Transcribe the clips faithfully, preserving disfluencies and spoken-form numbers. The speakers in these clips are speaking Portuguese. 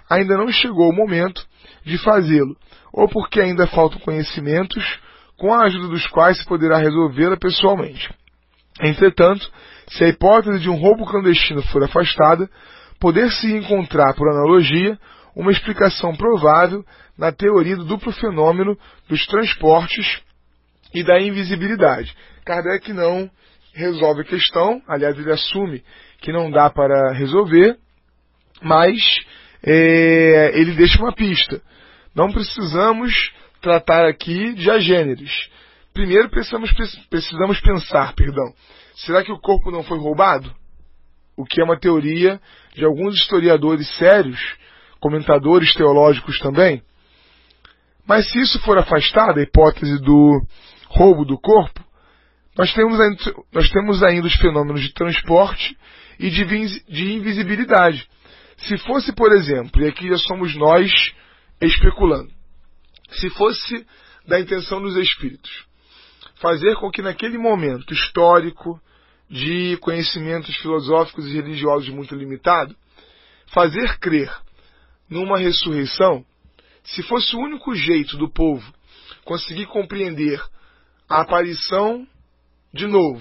ainda não chegou o momento de fazê-lo, ou porque ainda faltam conhecimentos com a ajuda dos quais se poderá resolvê-la pessoalmente. Entretanto, se a hipótese de um roubo clandestino for afastada, poder-se encontrar, por analogia, uma explicação provável na teoria do duplo fenômeno dos transportes e da invisibilidade. Kardec não resolve a questão, aliás, ele assume que não dá para resolver, mas é, ele deixa uma pista. Não precisamos tratar aqui de agêneres. Primeiro precisamos, precisamos pensar, perdão, será que o corpo não foi roubado? O que é uma teoria de alguns historiadores sérios, comentadores teológicos também. Mas se isso for afastado, a hipótese do roubo do corpo, nós temos ainda, nós temos ainda os fenômenos de transporte e de, de invisibilidade. Se fosse, por exemplo, e aqui já somos nós especulando, se fosse da intenção dos espíritos, fazer com que naquele momento histórico, de conhecimentos filosóficos e religiosos muito limitado, fazer crer numa ressurreição, se fosse o único jeito do povo conseguir compreender a aparição de novo,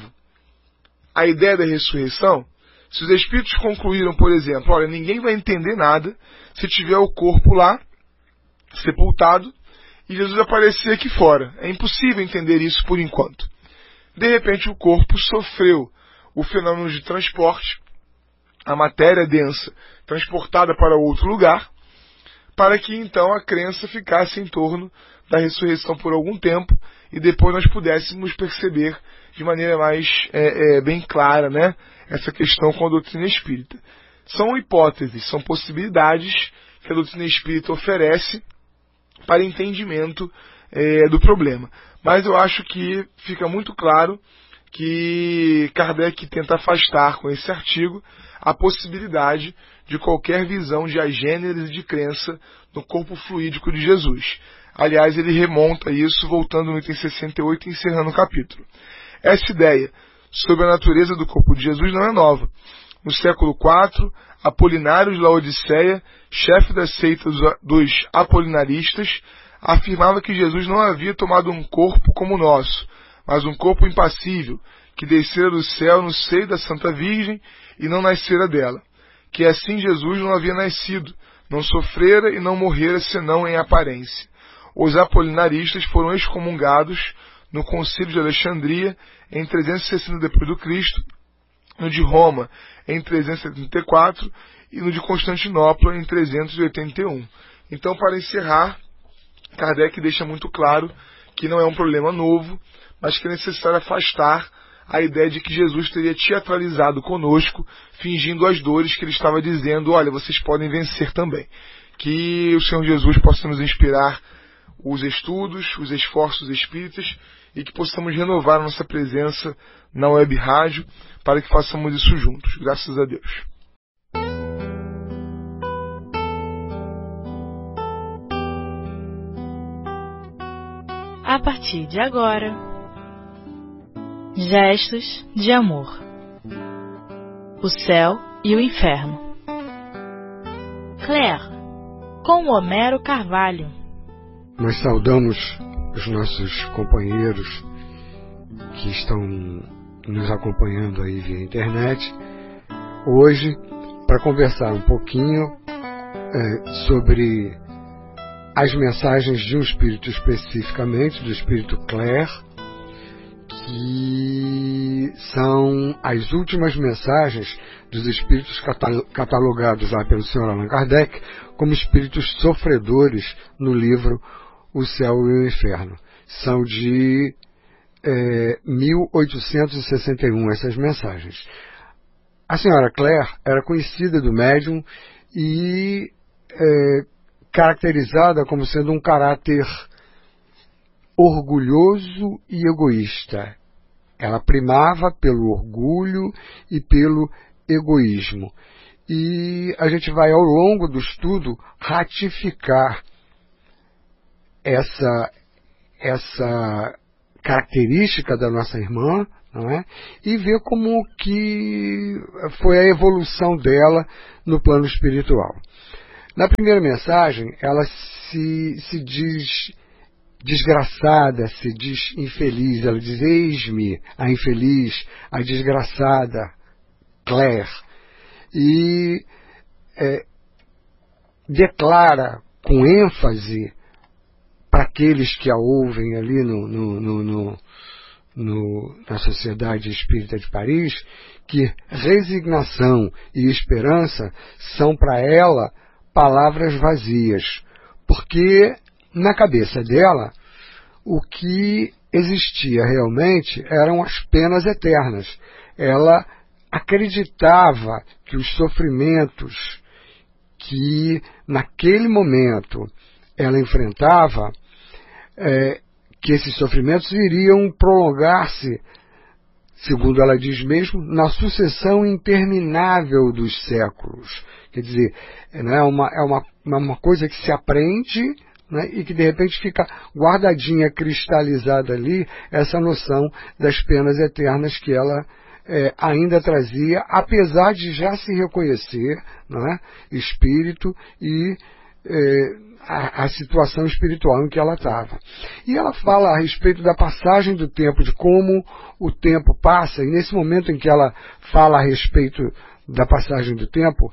a ideia da ressurreição, se os espíritos concluíram, por exemplo, olha, ninguém vai entender nada se tiver o corpo lá, sepultado, e Jesus aparecer aqui fora. É impossível entender isso por enquanto. De repente o corpo sofreu o fenômeno de transporte, a matéria densa transportada para outro lugar, para que então a crença ficasse em torno da ressurreição por algum tempo e depois nós pudéssemos perceber de maneira mais é, é, bem clara, né, essa questão com a doutrina espírita. São hipóteses, são possibilidades que a doutrina espírita oferece para entendimento é, do problema. Mas eu acho que fica muito claro que Kardec tenta afastar com esse artigo a possibilidade de qualquer visão de agêneres e de crença no corpo fluídico de Jesus. Aliás, ele remonta isso voltando no item sessenta e oito e encerrando o capítulo. Essa ideia sobre a natureza do corpo de Jesus não é nova. No século quatro, Apolinário de Laodiceia, chefe da seita dos apolinaristas, afirmava que Jesus não havia tomado um corpo como o nosso, mas um corpo impassível, que descera do céu no seio da Santa Virgem e não nascera dela. Que assim Jesus não havia nascido, não sofrera e não morrera senão em aparência. Os apolinaristas foram excomungados no Concílio de Alexandria em trezentos e sessenta depois do Cristo, no de Roma em trezentos e setenta e quatro e no de Constantinopla em trezentos e oitenta e um. Então, para encerrar, Kardec deixa muito claro que não é um problema novo, mas que é necessário afastar a ideia de que Jesus teria teatralizado conosco, fingindo as dores que ele estava dizendo, olha, vocês podem vencer também. Que o Senhor Jesus possa nos inspirar os estudos, os esforços espíritas e que possamos renovar a nossa presença na web rádio para que façamos isso juntos. Graças a Deus. A partir de agora, gestos de amor. O céu e o inferno. Claire, com Homero Carvalho. Nós saudamos os nossos companheiros que estão nos acompanhando aí via internet hoje para conversar um pouquinho é, sobre as mensagens de um espírito especificamente, do espírito Claire, que são as últimas mensagens dos espíritos catalogados lá pelo senhor Allan Kardec como espíritos sofredores no livro O Céu e o Inferno. São de é, mil oitocentos e sessenta e um essas mensagens. A senhora Claire era conhecida do médium e é, caracterizada como sendo um caráter orgulhoso e egoísta. Ela primava pelo orgulho e pelo egoísmo. E a gente vai, ao longo do estudo, ratificar essa, essa característica da nossa irmã, não é? E ver como que foi a evolução dela no plano espiritual. Na primeira mensagem, ela se, se diz desgraçada, se diz infeliz. Ela diz: eis-me, a infeliz, a desgraçada, Claire. E é, declara com ênfase para aqueles que a ouvem ali no, no, no, no, no, na Sociedade Espírita de Paris, que resignação e esperança são para ela palavras vazias, porque na cabeça dela o que existia realmente eram as penas eternas. Ela acreditava que os sofrimentos que naquele momento ela enfrentava, é, que esses sofrimentos iriam prolongar-se, segundo ela diz mesmo, na sucessão interminável dos séculos. Quer dizer, é uma, é uma, uma coisa que se aprende, né, e que de repente fica guardadinha, cristalizada ali, essa noção das penas eternas que ela é, ainda trazia, apesar de já se reconhecer, né, espírito e é, a, a situação espiritual em que ela estava. E ela fala a respeito da passagem do tempo, de como o tempo passa, e nesse momento em que ela fala a respeito da passagem do tempo,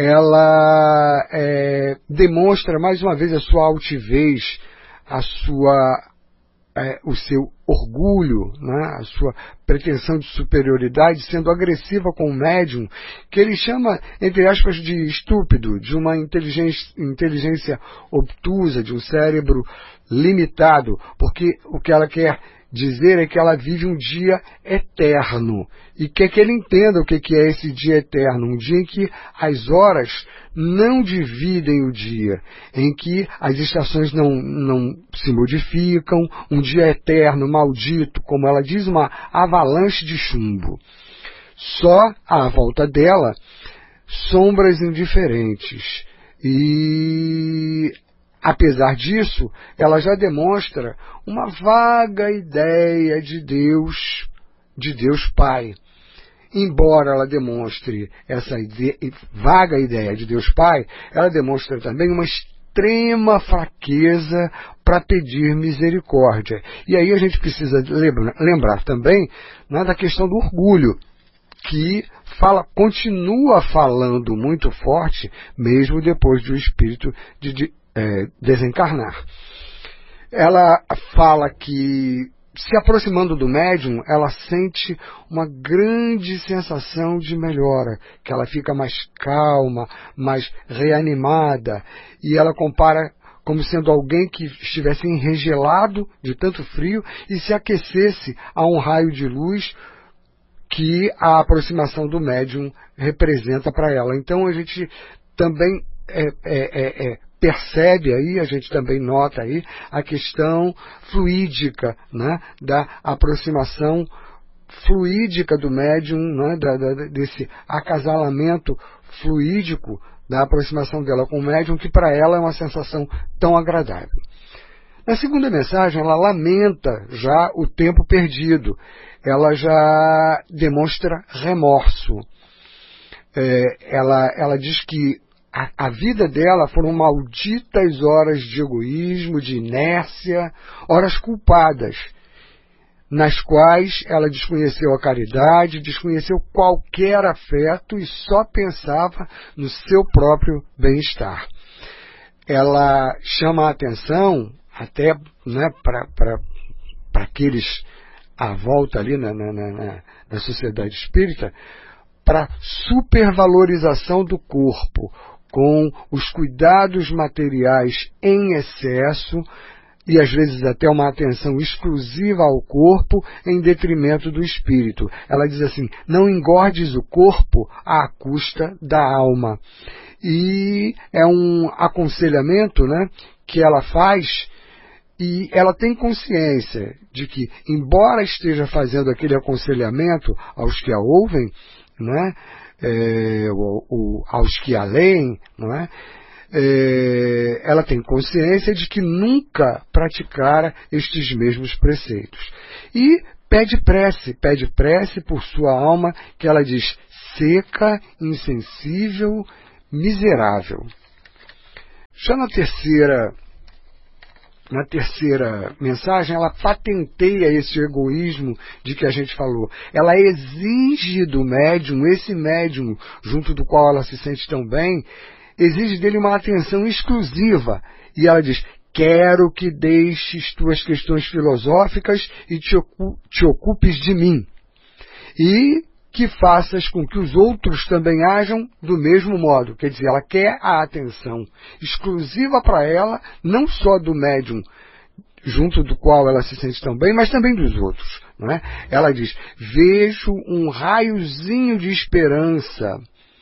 ela é, demonstra mais uma vez a sua altivez, a sua, é, o seu orgulho, né, a sua pretensão de superioridade, sendo agressiva com o médium, que ele chama, entre aspas, de estúpido, de uma inteligência, inteligência obtusa, de um cérebro limitado, porque o que ela quer dizer é que ela vive um dia eterno, e quer que ele entenda o que é esse dia eterno, um dia em que as horas não dividem o dia, em que as estações não, não se modificam, um dia eterno, maldito, como ela diz, uma avalanche de chumbo. Só à volta dela, sombras indiferentes. E apesar disso, ela já demonstra uma vaga ideia de Deus, de Deus Pai. Embora ela demonstre essa ideia, vaga ideia de Deus Pai, ela demonstra também uma extrema fraqueza para pedir misericórdia. E aí a gente precisa lembrar, lembrar também, né, da questão do orgulho, que fala, continua falando muito forte, mesmo depois do espírito de, de É, desencarnar. Ela fala que, se aproximando do médium, ela sente uma grande sensação de melhora, que ela fica mais calma, mais reanimada, e ela compara como sendo alguém que estivesse enregelado de tanto frio e se aquecesse a um raio de luz que a aproximação do médium representa para ela. Então a gente também é, é, é, é, percebe aí, a gente também nota aí a questão fluídica, né, da aproximação fluídica do médium, né, da, da, desse acasalamento fluídico da aproximação dela com o médium, que para ela é uma sensação tão agradável. Na segunda mensagem, ela lamenta já o tempo perdido, ela já demonstra remorso. É, ela, ela diz que A, a vida dela foram malditas horas de egoísmo, de inércia, horas culpadas, nas quais ela desconheceu a caridade, desconheceu qualquer afeto e só pensava no seu próprio bem-estar. Ela chama a atenção, até, né, para aqueles à volta ali na, na, na, na sociedade espírita, para supervalorização do corpo, com os cuidados materiais em excesso e às vezes até uma atenção exclusiva ao corpo em detrimento do espírito. Ela diz assim: não engordes o corpo à custa da alma. E é um aconselhamento, né, que ela faz, e ela tem consciência de que, embora esteja fazendo aquele aconselhamento aos que a ouvem, né, É, o, o, aos que a leem, não é? É, ela tem consciência de que nunca praticara estes mesmos preceitos. E pede prece, pede prece por sua alma, que ela diz seca, insensível, miserável. Já na terceira, na terceira mensagem, ela patenteia esse egoísmo de que a gente falou. Ela exige do médium, esse médium junto do qual ela se sente tão bem, exige dele uma atenção exclusiva. E ela diz: quero que deixes tuas questões filosóficas e te, ocu- te ocupes de mim. E que faças com que os outros também ajam do mesmo modo. Quer dizer, ela quer a atenção exclusiva para ela, não só do médium junto do qual ela se sente tão bem, mas também dos outros. Não é? Ela diz: vejo um raiozinho de esperança.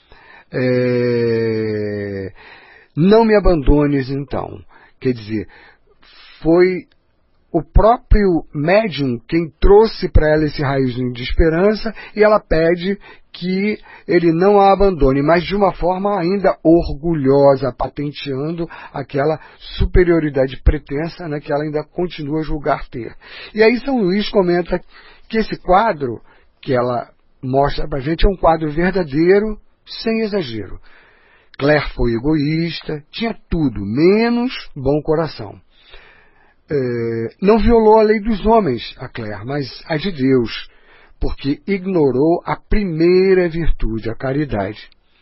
É... Não me abandones, então. Quer dizer, foi o próprio médium quem trouxe para ela esse raiozinho de esperança, e ela pede que ele não a abandone, mas de uma forma ainda orgulhosa, patenteando aquela superioridade pretensa, né, que ela ainda continua a julgar ter. E aí São Luís comenta que esse quadro que ela mostra para a gente é um quadro verdadeiro, sem exagero. Claire foi egoísta, tinha tudo, menos bom coração. É, não violou a lei dos homens, a Claire, mas a de Deus, porque ignorou a primeira virtude, a caridade.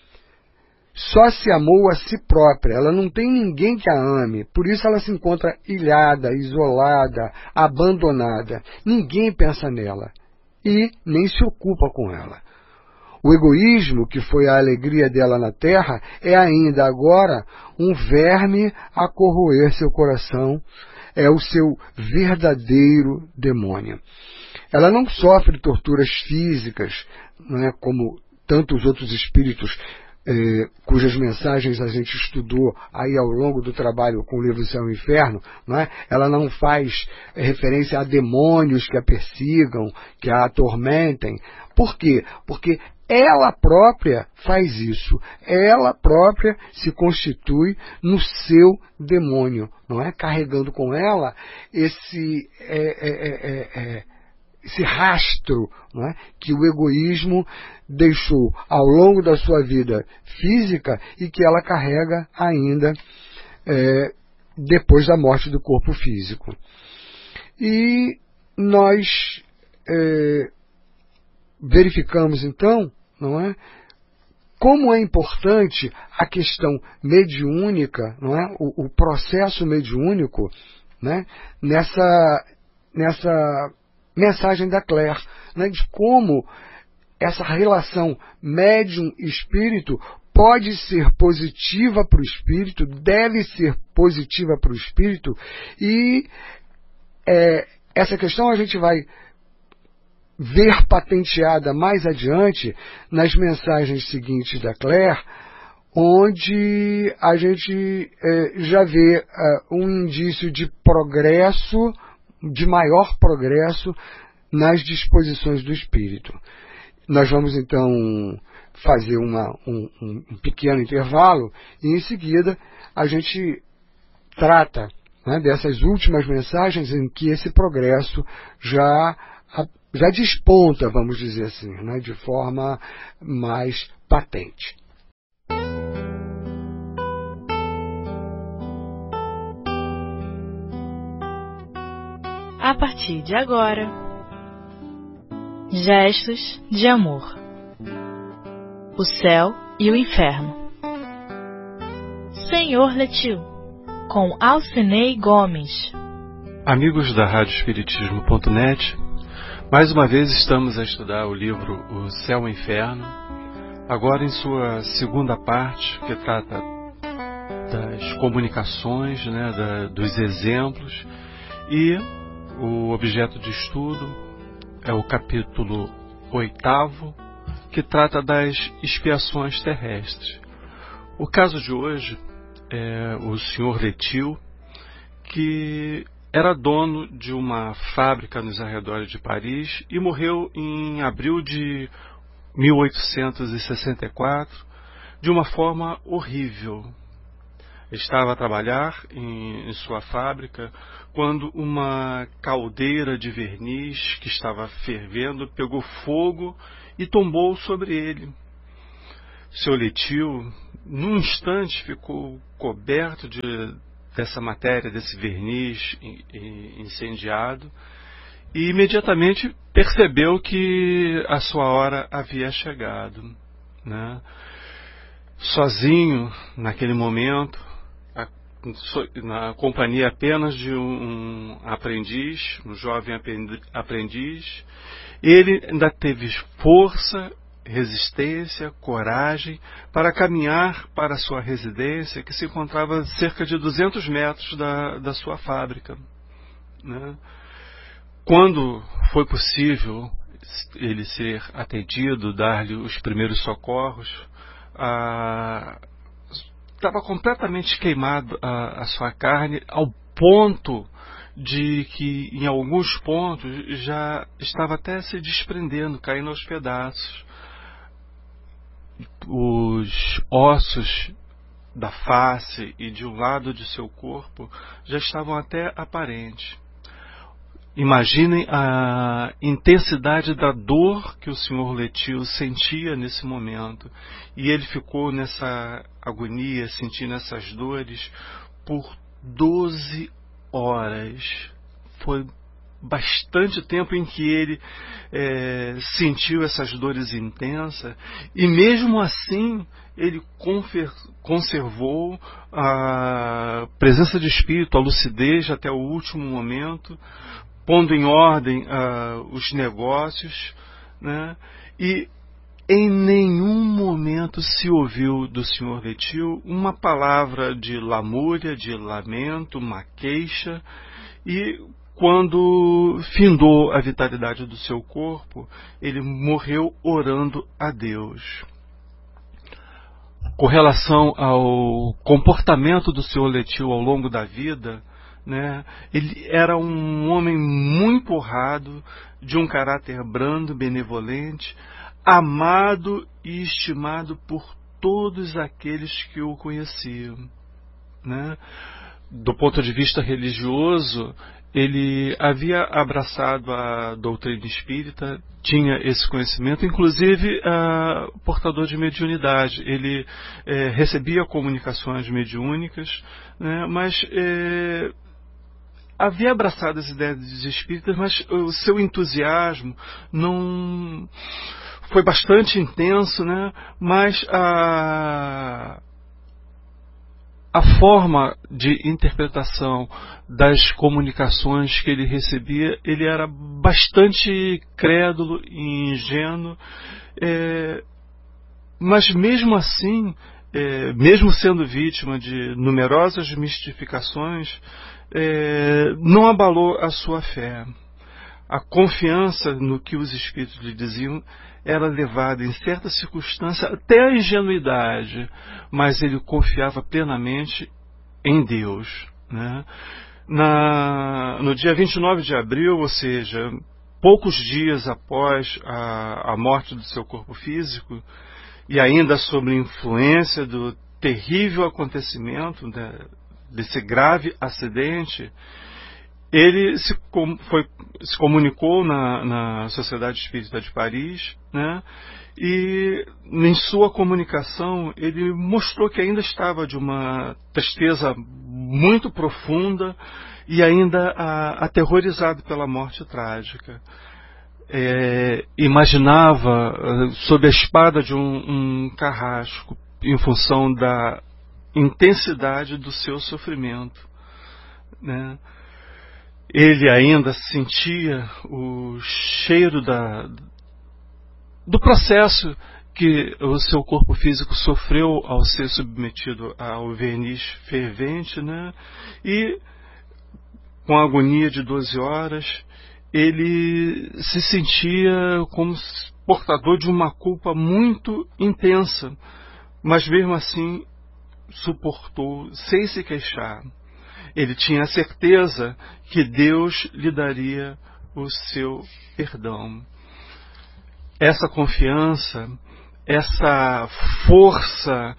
Só se amou a si própria, ela não tem ninguém que a ame, por isso ela se encontra ilhada, isolada, abandonada. Ninguém pensa nela e nem se ocupa com ela. O egoísmo, que foi a alegria dela na terra, é ainda agora um verme a corroer seu coração, é o seu verdadeiro demônio. Ela não sofre torturas físicas, não é, como tantos outros espíritos eh, cujas mensagens a gente estudou aí ao longo do trabalho com o livro Céu e Inferno, não é? Ela não faz referência a demônios que a persigam, que a atormentem. Por quê? Porque ela própria faz isso. Ela própria se constitui no seu demônio, não é? Carregando com ela esse, é, é, é, é, esse rastro, não é? Que o egoísmo deixou ao longo da sua vida física e que ela carrega ainda é, depois da morte do corpo físico. E nós é, verificamos então, não é? Como é importante a questão mediúnica, não é? O, o processo mediúnico, né? Nessa, nessa mensagem da Claire, né? De como essa relação médium-espírito pode ser positiva para o espírito, deve ser positiva para o espírito, e é, essa questão a gente vai ver patenteada mais adiante nas mensagens seguintes da Claire, onde a gente é, já vê é, um indício de progresso, de maior progresso nas disposições do espírito. Nós vamos então fazer uma, um, um pequeno intervalo e em seguida a gente trata, né, dessas últimas mensagens em que esse progresso já já desponta, vamos dizer assim, né, de forma mais patente. A partir de agora, gestos de amor. O céu e o inferno. Senhor Letil, com Alcinei Gomes. Amigos da Rádio Espiritismo ponto net, mais uma vez estamos a estudar o livro O Céu e o Inferno, agora em sua segunda parte, que trata das comunicações, né, da, dos exemplos, e o objeto de estudo é o capítulo oitavo, que trata das expiações terrestres. O caso de hoje é o senhor Letil, que era dono de uma fábrica nos arredores de Paris e morreu em abril de mil oitocentos e sessenta e quatro de uma forma horrível. Estava a trabalhar em, em sua fábrica quando uma caldeira de verniz que estava fervendo pegou fogo e tombou sobre ele. Seu Letil, num instante ficou coberto de, dessa matéria, desse verniz incendiado, e imediatamente percebeu que a sua hora havia chegado, né? Sozinho, naquele momento, a, na companhia apenas de um, um aprendiz, um jovem aprendiz, ele ainda teve força, resistência, coragem para caminhar para a sua residência, que se encontrava a cerca de duzentos metros da, da sua fábrica, né? Quando foi possível ele ser atendido, dar-lhe os primeiros socorros, estava completamente queimado a, a sua carne, ao ponto de que em alguns pontos já estava até se desprendendo, caindo aos pedaços. Os ossos da face e de um lado de seu corpo já estavam até aparentes. Imaginem a intensidade da dor que o senhor Letil sentia nesse momento. E ele ficou nessa agonia, sentindo essas dores, por doze horas. Foi bastante tempo em que ele é, sentiu essas dores intensas. E mesmo assim, ele conservou a presença de espírito, a lucidez até o último momento, pondo em ordem uh, os negócios, né? E em nenhum momento se ouviu do senhor Letil uma palavra de lamúria, de lamento, uma queixa. E quando findou a vitalidade do seu corpo, ele morreu orando a Deus. Com relação ao comportamento do senhor Letil ao longo da vida, né, ele era um homem muito honrado, de um caráter brando, benevolente, amado e estimado por todos aqueles que o conheciam, né? Do ponto de vista religioso, ele havia abraçado a doutrina espírita, tinha esse conhecimento, inclusive uh, portador de mediunidade. Ele eh, recebia comunicações mediúnicas, né, mas eh, havia abraçado as ideias espíritas, mas o seu entusiasmo não foi bastante intenso, né? Mas a, a forma de interpretação das comunicações que ele recebia, ele era bastante crédulo e ingênuo, é, mas mesmo assim, é, mesmo sendo vítima de numerosas mistificações, É, não abalou a sua fé. A confiança no que os espíritos lhe diziam era levada, em certa circunstância, até a ingenuidade, mas ele confiava plenamente em Deus, né? Na, no dia vinte e nove de abril, ou seja, poucos dias após a, a morte do seu corpo físico, e ainda sob influência do terrível acontecimento, né, desse grave acidente, ele se, com, foi, se comunicou na, na Sociedade Espírita de Paris, né? E em sua comunicação ele mostrou que ainda estava de uma tristeza muito profunda e ainda a, aterrorizado pela morte trágica. É, imaginava sob a espada de um, um carrasco, em função da intensidade do seu sofrimento, né? Ele ainda sentia o cheiro da, do processo que o seu corpo físico sofreu ao ser submetido ao verniz fervente, né? E com a agonia de doze horas, ele se sentia como portador de uma culpa muito intensa, mas mesmo assim suportou sem se queixar. Ele tinha a certeza que Deus lhe daria o seu perdão. Essa confiança, essa força,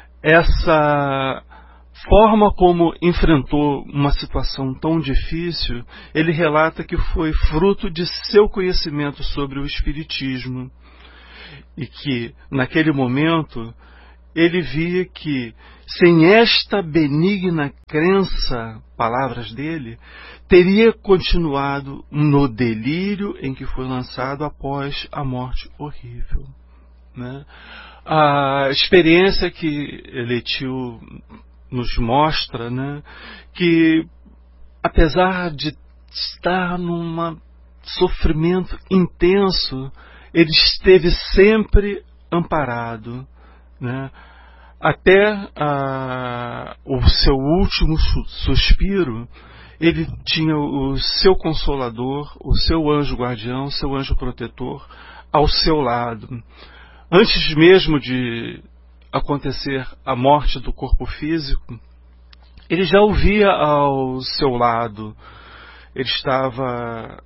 essa forma como enfrentou uma situação tão difícil, ele relata que foi fruto de seu conhecimento sobre o Espiritismo, e que naquele momento ele via que, sem esta benigna crença, palavras dele, teria continuado no delírio em que foi lançado após a morte horrível, né? A experiência que Letil nos mostra, né, que apesar de estar num sofrimento intenso, ele esteve sempre amparado, né, até a, o seu último suspiro. Ele tinha o seu consolador, o seu anjo guardião, o seu anjo protetor ao seu lado. Antes mesmo de acontecer a morte do corpo físico, ele já o via ao seu lado. Ele estava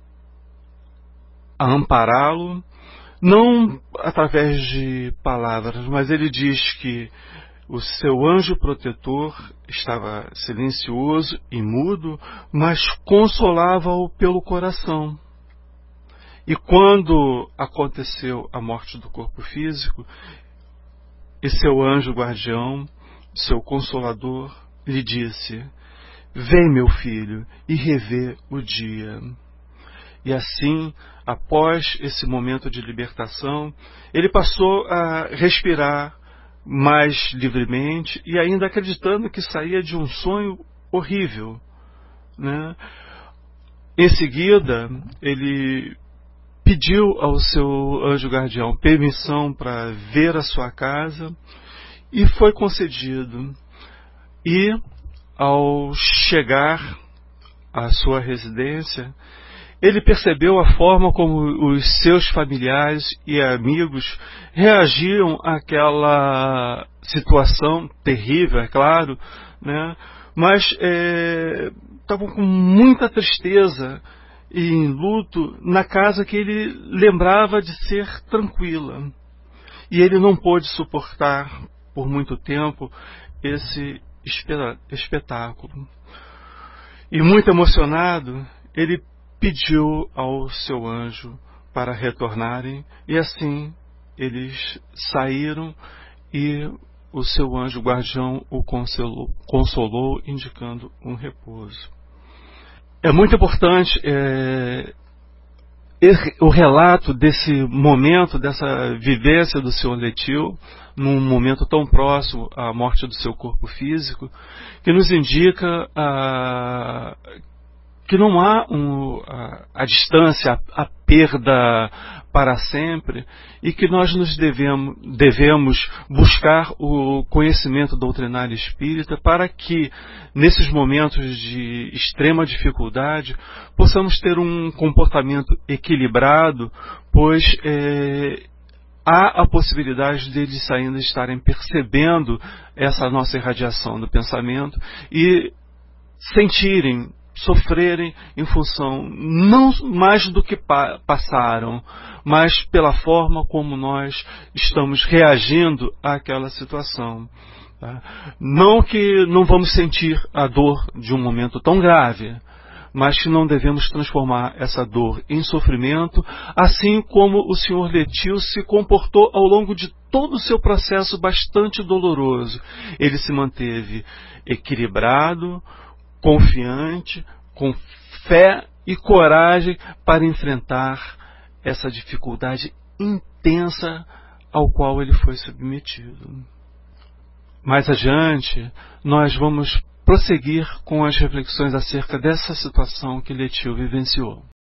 a ampará-lo, não através de palavras, mas ele diz que o seu anjo protetor estava silencioso e mudo, mas consolava-o pelo coração. E quando aconteceu a morte do corpo físico, e seu anjo guardião, seu consolador, lhe disse: vem, meu filho, e revê o dia. E assim, após esse momento de libertação, ele passou a respirar mais livremente e ainda acreditando que saía de um sonho horrível, né? Em seguida, ele pediu ao seu anjo guardião permissão para ver a sua casa e foi concedido. E, ao chegar à sua residência, ele percebeu a forma como os seus familiares e amigos reagiam àquela situação terrível, é claro, né? Mas estavam é, com muita tristeza e em luto na casa que ele lembrava de ser tranquila. E ele não pôde suportar por muito tempo esse espetáculo. E muito emocionado, ele pediu ao seu anjo para retornarem, e assim eles saíram e o seu anjo guardião o consolou, consolou indicando um repouso. É muito importante é, o relato desse momento, dessa vivência do senhor Letil, num momento tão próximo à morte do seu corpo físico, que nos indica a, que não há um, a, a distância, a, a perda para sempre, e que nós nos devemos, devemos buscar o conhecimento doutrinário espírita para que, nesses momentos de extrema dificuldade, possamos ter um comportamento equilibrado, pois é, há a possibilidade deles ainda estarem percebendo essa nossa irradiação do pensamento e sentirem, sofrerem em função não mais do que pa- passaram, mas pela forma como nós estamos reagindo àquela situação. Tá? Não que não vamos sentir a dor de um momento tão grave, mas que não devemos transformar essa dor em sofrimento, assim como o senhor Letil se comportou ao longo de todo o seu processo bastante doloroso. Ele se manteve equilibrado, confiante, com fé e coragem para enfrentar essa dificuldade intensa ao qual ele foi submetido. Mais adiante, nós vamos prosseguir com as reflexões acerca dessa situação que Letil vivenciou.